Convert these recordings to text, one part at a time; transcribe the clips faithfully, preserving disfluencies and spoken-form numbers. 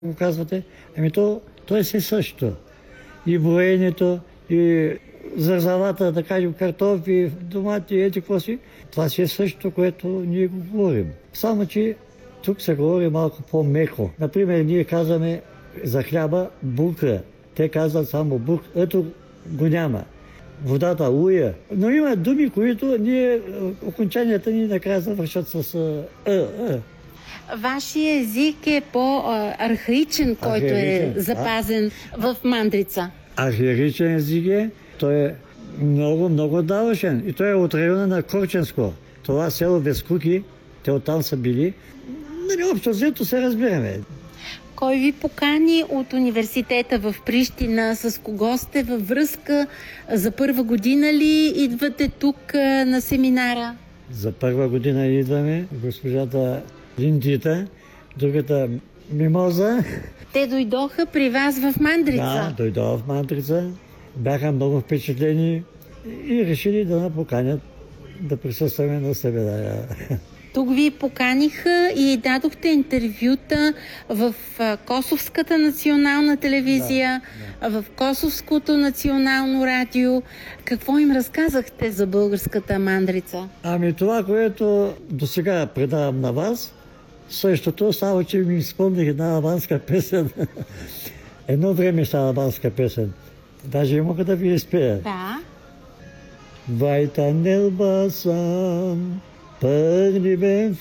го казвате, ами то, то е си също. И броенето, и зързавата, да кажем, картофи, домати, ети какво си, това си е същото, което ние го говорим. Само, че тук се говори малко по-меко. Например, ние казваме за хляба букра. Те казват само бук, ето го няма. Водата уя. Но има думи, които ние, окончанията ни накрая завършат с а, а. Вашия език е по-архаичен, който е запазен да. в Мандрица. Архаичен език е, той е много, много давашен. И той е от района на Корченско. Това село Вескуки, те оттам са били. Нали, общо взето се разбираме. Кой ви покани от университета в Прищина? С кого сте във връзка? За първа година ли идвате тук на семинара? За първа година идваме. Госпожата Линдита, другата Мимоза. Те дойдоха при вас в Мандрица? Да, дойдоха в Мандрица. Бяха много впечатлени и решили да ни поканят да присъстваме на семинара. Тук ви поканиха и дадохте интервюта в Косовската национална телевизия, да, да. в Косовското национално радио. Какво им разказахте за българската Мандрица? Ами това, което до сега предавам на вас, същото, само че ми изпълних една албанска песен. Едно време става албанска песен. Даже мога да ви изпея. Да. Вайтан елбасан, пърни бен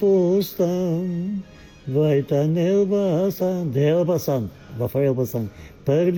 фустан, Вайтан елбасан, де елбасан, в елбасан, пърни